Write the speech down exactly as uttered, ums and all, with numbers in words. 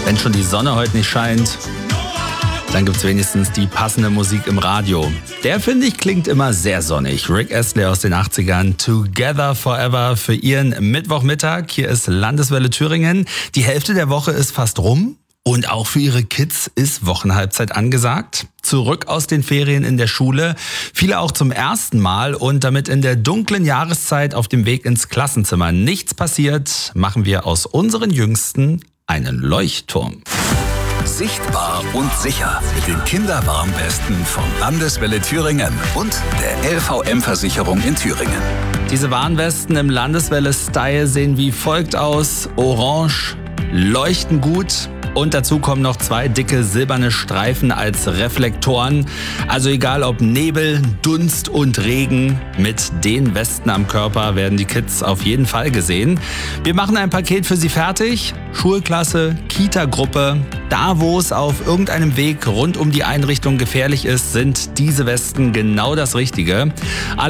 Wenn schon die Sonne heute nicht scheint, dann gibt's wenigstens die passende Musik im Radio. Der, finde ich, klingt immer sehr sonnig. Rick Astley aus den achtzigern, Together Forever für Ihren Mittwochmittag. Hier ist Landeswelle Thüringen. Die Hälfte der Woche ist fast rum. Und auch für Ihre Kids ist Wochenhalbzeit angesagt. Zurück aus den Ferien in der Schule. Viele auch zum ersten Mal. Und damit in der dunklen Jahreszeit auf dem Weg ins Klassenzimmer nichts passiert, machen wir aus unseren Jüngsten einen Leuchtturm. Sichtbar und sicher mit den Kinderwarnwesten von Landeswelle Thüringen und der L V M-Versicherung in Thüringen. Diese Warnwesten im Landeswelle-Style sehen wie folgt aus. Orange, leuchten gut. Und dazu kommen noch zwei dicke silberne Streifen als Reflektoren. Also egal ob Nebel, Dunst und Regen, mit den Westen am Körper werden die Kids auf jeden Fall gesehen. Wir machen ein Paket für Sie fertig. Schulklasse, Kita-Gruppe. Da, wo es auf irgendeinem Weg rund um die Einrichtung gefährlich ist, sind diese Westen genau das Richtige.